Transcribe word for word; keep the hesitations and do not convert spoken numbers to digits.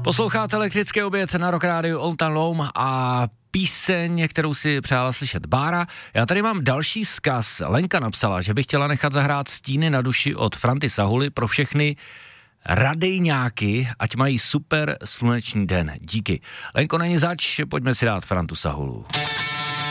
Posloucháte Elektrický oběd na Rock Radio Old Town Loam a píseň, kterou si přála slyšet Bára. Já tady mám další vzkaz. Lenka napsala, že by chtěla nechat zahrát Stíny na duši od Franty Sahuly pro všechny radejňáky, ať mají super sluneční den. Díky. Lenko, není zač, pojďme si dát Frantu Sahulu.